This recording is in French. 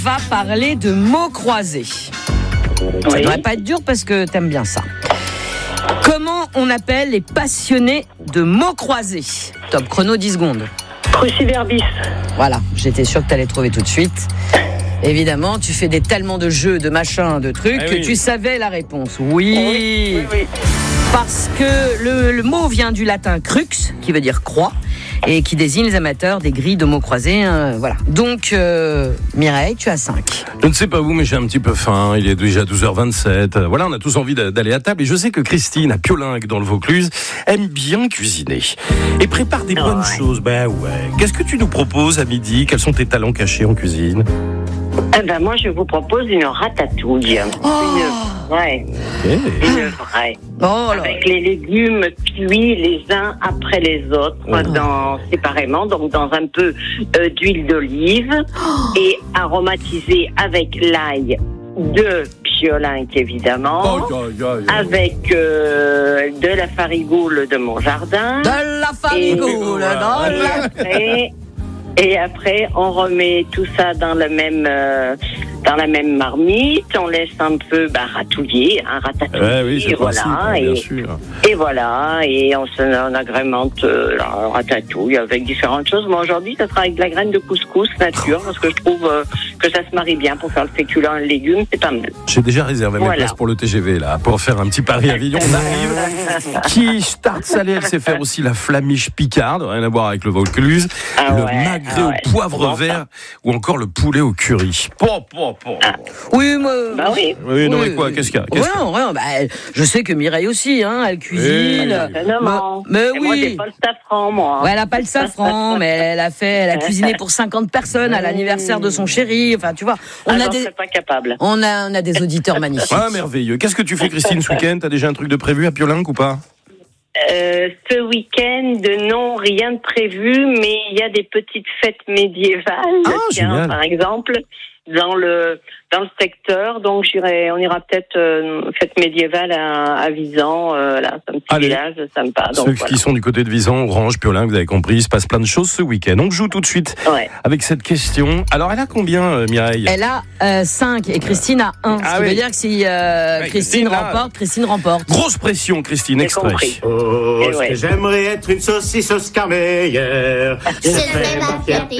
va parler de mots croisés. Ça devrait pas être dur parce que t'aimes bien ça. Comment on appelle les passionnés de mots croisés? Top chrono, 10 secondes. Cruciverbis. Voilà, j'étais sûre que t'allais trouver tout de suite. Évidemment, tu fais tellement de jeux, de machins, de trucs, que tu savais la réponse. Oui. Parce que le mot vient du latin crux, qui veut dire croix, et qui désigne les amateurs des grilles de mots croisés. Voilà. Donc, Mireille, tu as 5. Je ne sais pas vous, mais j'ai un petit peu faim. Il est déjà 12h27. Voilà, on a tous envie d'aller à table. Et je sais que Christine, à Piolingue, dans le Vaucluse, aime bien cuisiner. Et prépare des bonnes choses. Ben ouais. Qu'est-ce que tu nous proposes à midi? Quels sont tes talents cachés en cuisine? Moi, je vous propose une ratatouille. Une vraie. Avec les légumes cuits les uns après les autres, séparément, donc dans un peu d'huile d'olive et aromatisé avec l'ail de Piolingue, évidemment, avec de la farigoule de mon jardin. De la farigoule, Et après, on remet tout ça dans la même marmite. On laisse un peu ratatouiller. Et voilà. Et on agrémente la ratatouille avec différentes choses. Mais aujourd'hui, ça sera avec de la graine de couscous nature, parce que je trouve que ça se marie bien pour faire le féculent et le légume. C'est pas mal. J'ai déjà réservé mes places pour le TGV, là, pour faire un petit Paris-Avignon. On arrive. Quiche, tarte salée, elle sait faire aussi la flamiche picarde. Rien à voir avec le Vaucluse. Magret au poivre vert ou encore le poulet au curry. Oui, mais... Oui, non, mais quoi? Qu'est-ce qu'il y a? Rien. Je sais que Mireille aussi, elle cuisine. Mais oui. Moi, j'ai pas le safran, moi. Ouais, elle a pas le safran, mais elle a cuisiné pour 50 personnes à l'anniversaire de son chéri. Enfin, tu vois, je serais pas capable. On a des auditeurs magnifiques. Ah, merveilleux. Qu'est-ce que tu fais, Christine, ce week-end? T'as déjà un truc de prévu à Piolingue ou pas? Ce week-end, non, rien de prévu, mais il y a des petites fêtes médiévales, par exemple, dans le secteur. Donc on ira peut-être fête médiévale à Visan, c'est un petit village sympa. Donc, ceux qui sont du côté de Visan, Orange, Piolingue, vous avez compris, il se passe plein de choses ce week-end. On joue tout de suite avec cette question. Alors, elle a combien, Mireille? Elle a 5 et Christine a 1. Ce qui veut dire que si Christine remporte, Christine remporte. Grosse pression, Christine, extrait. Oh, ce que j'aimerais être une saucisse Oscar Mayer. C'est ma fierté.